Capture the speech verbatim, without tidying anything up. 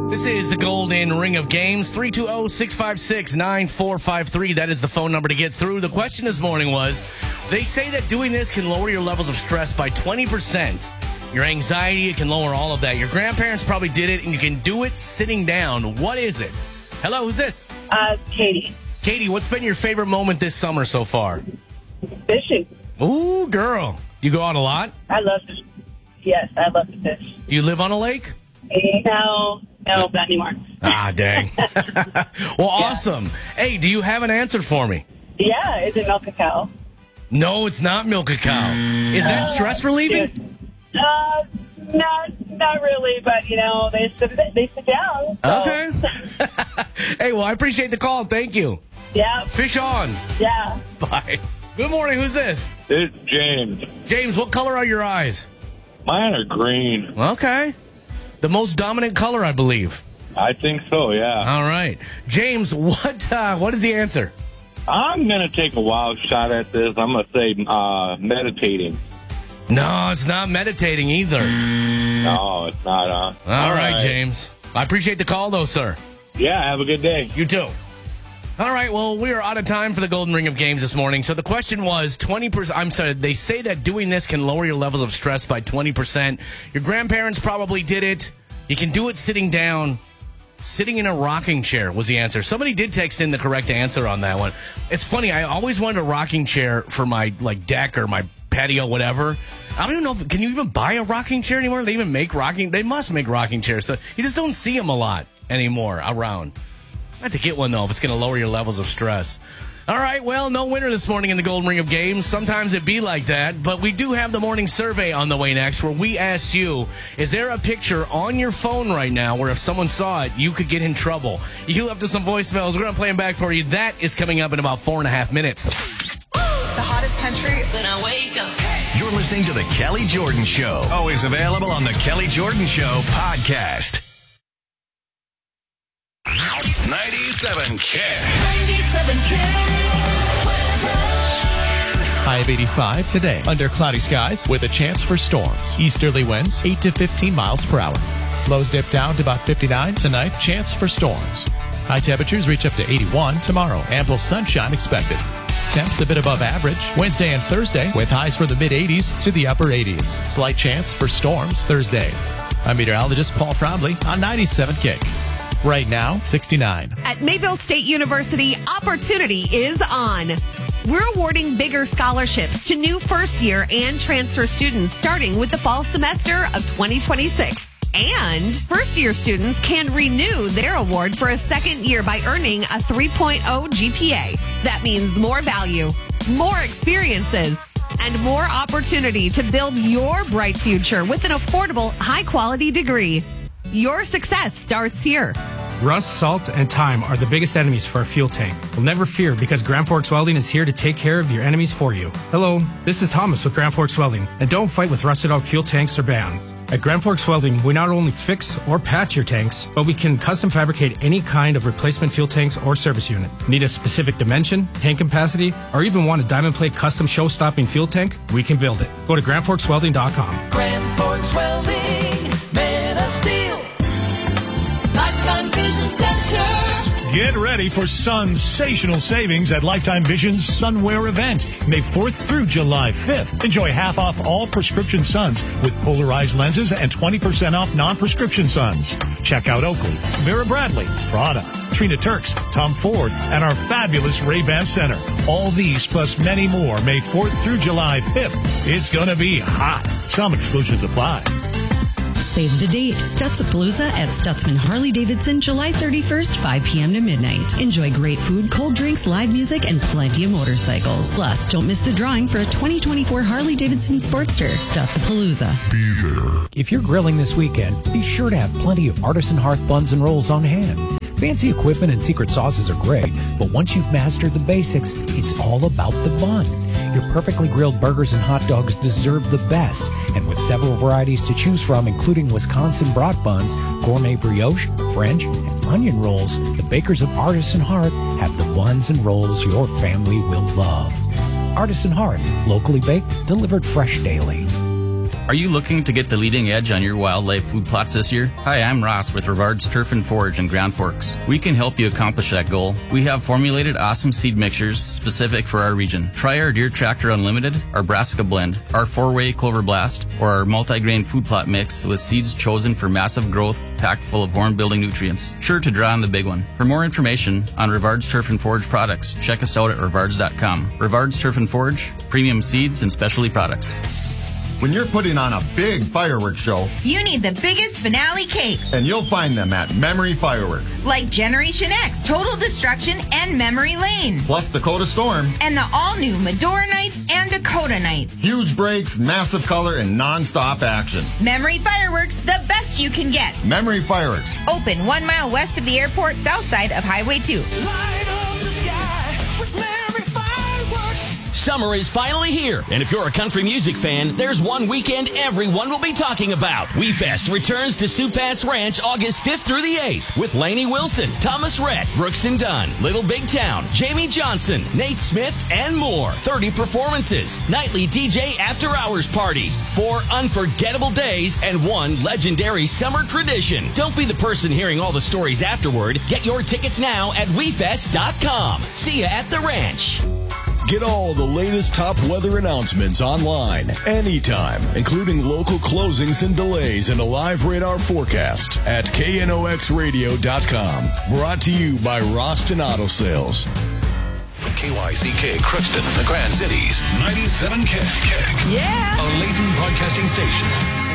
This is the Golden Ring of Games, three two zero, six five six, nine four five three. That is the phone number to get through. The question this morning was, they say that doing this can lower your levels of stress by twenty percent. Your anxiety, it can lower all of that. Your grandparents probably did it, and you can do it sitting down. What is it? Hello, who's this? Uh, Katie. Katie, what's been your favorite moment this summer so far? Fishing. Ooh, girl. You go out a lot? I love to. Yes, I love to fish. Do you live on a lake? No, no, not anymore. Ah, dang. Well, awesome. Hey, do you have an answer for me? Yeah, is it milk cacao? No, it's not milk cacao. Is that stress relieving? Uh, not, not really, but, you know, they sit, they sit down. So. Okay. Hey, well, I appreciate the call. Thank you. Yeah. Fish on. Yeah. Bye. Good morning. Who's this? It's James. James, what color are your eyes? Mine are green. Okay. The most dominant color, I believe. I think so, yeah. All right. James, what uh, what is the answer? I'm going to take a wild shot at this. I'm going to say uh, meditating. No, it's not meditating either. No, it's not. Uh, All, all right, right, James. I appreciate the call, though, sir. Yeah, have a good day. You too. All right, well, we are out of time for the Golden Ring of Games this morning. So the question was twenty percent. I'm sorry, they say that doing this can lower your levels of stress by twenty percent. Your grandparents probably did it. You can do it sitting down. Sitting in a rocking chair was the answer. Somebody did text in the correct answer on that one. It's funny. I always wanted a rocking chair for my like deck or my patio, whatever. I don't even know if, can you even buy a rocking chair anymore? They even make rocking. They must make rocking chairs. So you just don't see them a lot anymore around. I have to get one, though, if it's going to lower your levels of stress. All right, well, no winner this morning in the Golden Ring of Games. Sometimes it be like that, but we do have the morning survey on the way next where we asked you, is there a picture on your phone right now where if someone saw it, you could get in trouble? You left us some voicemails. We're going to play them back for you. That is coming up in about four and a half minutes. The hottest country. Then I wake up. You're listening to The Kelly Jordan Show. Always available on The Kelly Jordan Show podcast. ninety-seven K. ninety-seven K. High of eighty-five today. Under cloudy skies with a chance for storms. Easterly winds eight to fifteen miles per hour. Lows dip down to about fifty-nine tonight. Chance for storms. High temperatures reach up to eighty-one tomorrow. Ample sunshine expected. Temps a bit above average Wednesday and Thursday with highs for the mid-eighties to the upper eighties. Slight chance for storms Thursday. I'm meteorologist Paul Fromley on ninety-seven K. Right now, sixty-nine. At Mayville State University, opportunity is on. We're awarding bigger scholarships to new first-year and transfer students starting with the fall semester of twenty twenty-six. And first-year students can renew their award for a second year by earning a three point oh G P A. That means more value, more experiences, and more opportunity to build your bright future with an affordable, high-quality degree. Your success starts here. Rust, salt, and time are the biggest enemies for a fuel tank. Well, never fear, because Grand Forks Welding is here to take care of your enemies for you. Hello, this is Thomas with Grand Forks Welding, and don't fight with rusted out fuel tanks or bands. At Grand Forks Welding, we not only fix or patch your tanks, but we can custom fabricate any kind of replacement fuel tanks or service unit. Need a specific dimension, tank capacity, or even want a diamond plate custom show-stopping fuel tank? We can build it. Go to grand forks welding dot com. Grand Forks Welding, made of steel. Lifetime Vision Center. Get ready for sensational savings at Lifetime Vision's Sunwear event, May fourth through July fifth. Enjoy half off all prescription suns with polarized lenses and twenty percent off non-prescription suns. Check out Oakley, Vera Bradley, Prada, Trina Turks, Tom Ford, and our fabulous Ray-Ban Center. All these plus many more, May fourth through July fifth. It's going to be hot. Some exclusions apply. Save the date. Stutzapalooza at Stutzman Harley-Davidson, July thirty-first, five p.m. to midnight. Enjoy great food, cold drinks, live music, and plenty of motorcycles. Plus, don't miss the drawing for a twenty twenty-four Harley-Davidson Sportster. Stutzapalooza. Be there. If you're grilling this weekend, be sure to have plenty of Artisan Hearth buns and rolls on hand. Fancy equipment and secret sauces are great, but once you've mastered the basics, it's all about the bun. Your perfectly grilled burgers and hot dogs deserve the best. And with several varieties to choose from, including Wisconsin brat buns, gourmet brioche, French, and onion rolls, the bakers of Artisan Hearth have the buns and rolls your family will love. Artisan Hearth, locally baked, delivered fresh daily. Are you looking to get the leading edge on your wildlife food plots this year? Hi, I'm Ross with Rivard's Turf and Forage in Grand Forks. We can help you accomplish that goal. We have formulated awesome seed mixtures specific for our region. Try our Deer Tractor Unlimited, our Brassica Blend, our four-way Clover Blast, or our multi-grain food plot mix with seeds chosen for massive growth packed full of horn-building nutrients. Sure to draw on the big one. For more information on Rivard's Turf and Forage products, check us out at rivards dot com. Rivard's Turf and Forage, premium seeds and specialty products. When you're putting on a big fireworks show, you need the biggest finale cake. And you'll find them at Memory Fireworks. Like Generation X, Total Destruction, and Memory Lane. Plus Dakota Storm. And the all-new Medora Nights and Dakota Nights. Huge breaks, massive color, and non-stop action. Memory Fireworks, the best you can get. Memory Fireworks. Open one mile west of the airport, south side of Highway two. Light up the sky with Memory Fireworks. Summer is finally here, and if you're a country music fan, there's one weekend everyone will be talking about. WeFest returns to Sioux Pass Ranch August fifth through the eighth with Lainey Wilson, Thomas Rhett, Brooks and Dunn, Little Big Town, Jamie Johnson, Nate Smith, and more. thirty performances, nightly D J after-hours parties, four unforgettable days, and one legendary summer tradition. Don't be the person hearing all the stories afterward. Get your tickets now at we fest dot com. See you at the ranch. Get all the latest top weather announcements online, anytime, including local closings and delays and a live radar forecast at K N O X radio dot com. Brought to you by Roston Auto Sales. K Y C K Crookston, the Grand Cities, ninety-seven K. Yeah. A Layton Broadcasting Station.